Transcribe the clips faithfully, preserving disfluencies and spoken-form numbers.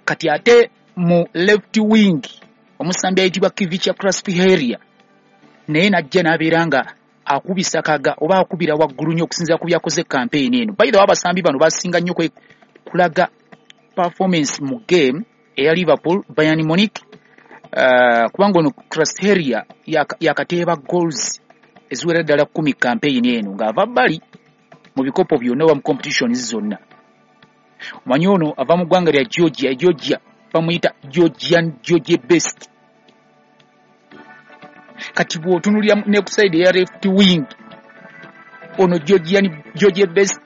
kati ate mu left wing omusambi ayitibwa Kivicha Kraspiheriya naye najja n'abeera nga akubisa kaga oba akubira waggulu nnyo okusinziira ku byakoze campaign eno. By the way, abasambi bano basinga nnyo kulaga performance mu game eya Liverpool Bayern Munich uh, kubanga ono Kraspiheriya yakateeba goals eziwera ddala kumi campaign eno ng'ava bali mu bikopo byonna wa mu competitions zonna. Omanyi ono ava mu ggwanga lya Georgia, Georgia bamuyita Georgian Georgia Best. Kati bw'otunulira ne ku side ya left wing ono Georgian Georgia Best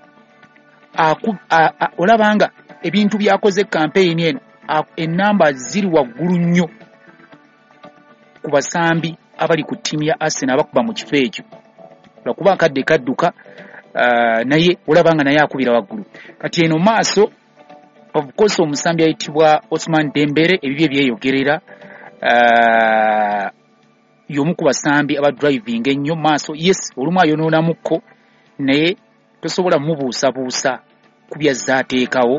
olabanga ebintu byakoze campaign eno enamba ziri waggulu nnyo ku basambi abali ku ttiimu ya Arsenal abakuba mu kifo ekyo lwakuba kadde kadduka uh, naye olabanga naye akubira waggulu. Kati eno maaso of course omusambi ayitibwa Ousmane Dembele ebibye byeyogerera uh, yomu ku basambi aba driving ennyo maaso. Yes, olumu ayonoonamuko naye tosobola mubuusabuusa ku byazaateekawo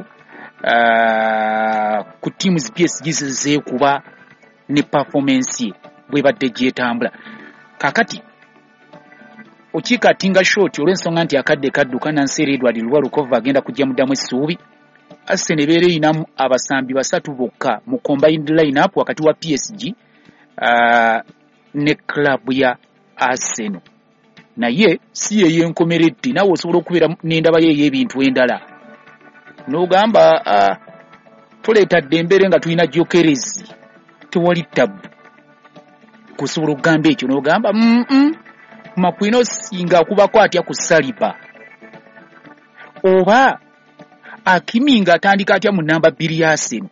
uh, ku ttiimu zi P S G zeekuba ne performance ye bwe badde gyetambula. Kakati okiika atinga short olw'ensonga nti akadde kadduka Nancy Edward Luwalukova agenda kujja muddamu essuubi. Arsenal ebeera erinamu abasambi basatu bokka mu combined line-up wakati wa P S G uh, ne club ya Arsenal. Naye si ye yenkomeredde nawe osobola okubeera n'endaba ye y'ebintu endala n'ogamba uh, tuleeta Dembele nga tulina jokerezi tewali tabu kusobola okugamba ekyo n'ogamba mm -mm, Makwino singa akubako atya ku Saliba oba Akiminga atandika atya mu namba bbiri ya Arsenal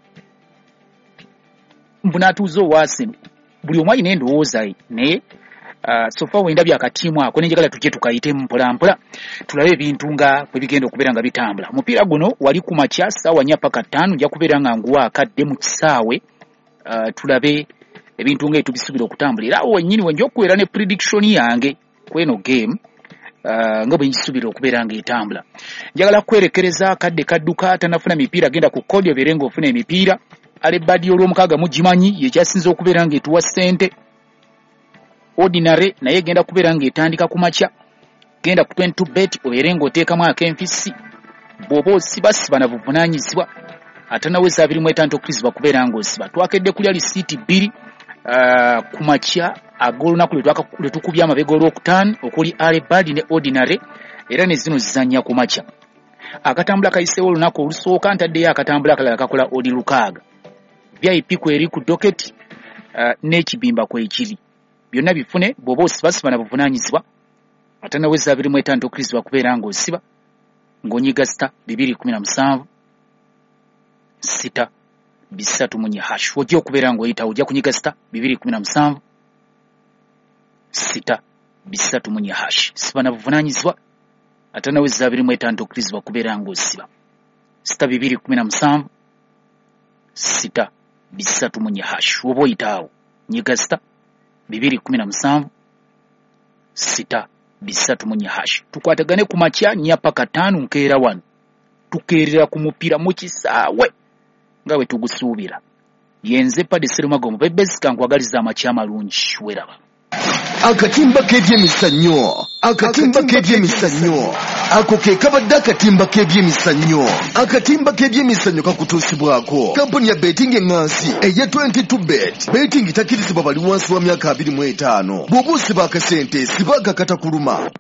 mbunatuuza owa Arsenal buli omu alina endowooza ye naye uh, sofa wenda byakatiimu ako nenjagala tujje tukayitemu mpola mpola tulabe ebintu nga bwe bigenda okubeera nga bitambula. Omupiira guno wali ku makya ssaawa nnya paka ttaano nja kubeera nga nguwa akadde mu kisaawe uh, tulabe ebintu nga etubisubira okutambula era awo wennyini wenja okubeera ne prediction yange kweno game uh, nga bwe njisubira okubeera nga etambula. Njagala kwerekereza kadde kadduka tanafuna mipiira agenda ku kodi obeere ng'ofuna emipiira alebadi olw'omukaaga mugimanyi yekyasinza okubeera ng'etuwa ssente. Ordinary naye genda kubeera ng'etandika ku makya genda ku twenty bet obeere ng'oteekamu ak'enfisi bw'oba osiba siba na buvunaanyizibwa ate naweza abiri mu etaano tokkirizibwa kubeera ng'osiba. Twakedde kulya lisiiti bbiri uh, ku makya ag'olunaku lwe tukubya amabega olwokutaano okuli alebadi ne Ordinary era ne zino zizannya ku makya. Akatambula kayiseewo olunaku olusooka ntaddeyo akatambula akalala kakola odi lukaaga. V I P kweri ku doketi uh, n'ekibimba kwekiri byonna bifune bw'oba osibasiba na buvunaanyizibwa ate naweza abiri mu etaano tokkirizibwa kubeera ng'osiba ng'onyiga sita bibiri kumi na musanvu sita bisatu munye hash. Ojja okubeera ng'oyita ojja kunyiga sita bibiri kumi na musanvu sita bisatu munye hash. Siba na buvunaanyizibwa ate naweza abiri mu etaano tokkirizibwa kubeera ng'osiba sita bibiri kumi na musanvu sita bisatu munye hash. Oba oyitaawo nyiga sita bibiri kumi na musanvu sita bisatu munye hash. Tukwatagane ku makya nnya paka ttaano nkeera wano tukeerera ku mupiira mu kisaawe nga bwe tugusuubira. Yenze Paddy Serumago mubebesika nkwagaliza amakya amalungi weraba. Akatimba k'ebyemizannyo akatimba k'ebyemizannyo ako ke kabadde akatimba k'ebyemizannyo akatimba k'ebyemizannyo kakutuusibwako kampuni ya betting engansi eya twenty-two bet. Betting takkirizibwa bali wansi wa myaka abiri mu etaano. Bw'oba osiba akasente siba akakatakuluma.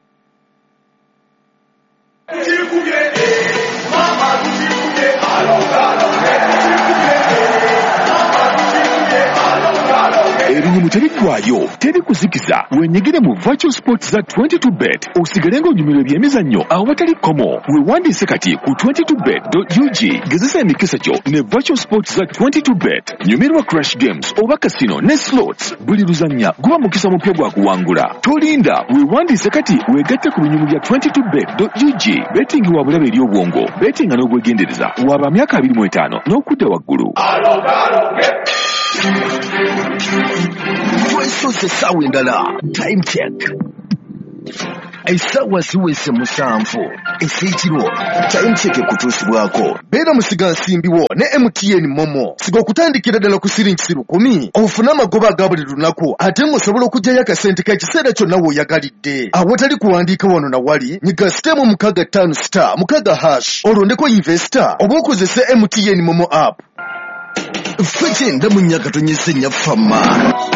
Ebinyumu tebiggwayo teri kuzikiza wenyigire mu virtual sports za twenty-two bet osigale ng'onyumirwa ebyemizannyo awo watali komo. Weewandiise kati ku twenty-two bet dot U G gezesa emikisa gyo ne virtual sports za twenty-two bet. Nyumirwa crash games oba casino ne slots buli luzannya guba mukisa mupya gwa kuwangula. Tolinda weewandiise kati weegatte ku binyumu bya twenty-two bet dot U G. Betting wa bulabe eri obwongo betting n'obwegendereza waba myaka abiri mu etaano n'okudda waggulu. Twesoose essaawa endala time check. essaawa ziweze musanvu ez'ekiro tayimukyeke kutuusibwako. Beera musiga nsimbiwo ne M T N Momo. Siga okutandikira ddala ku siringi lukumi ofune amagoba aga buli lunaku ate ng'osobola okugyayo akasente k'ekiseera kyonna w'oyagalidde. Awatali kuwandiika wano na wali nyiga sitemu mukaga ttaano sita mukaga hash olondeko investor oba okozese M T N Momo app. Ffe kyenda mu nnyaka tonyese nnya ffama.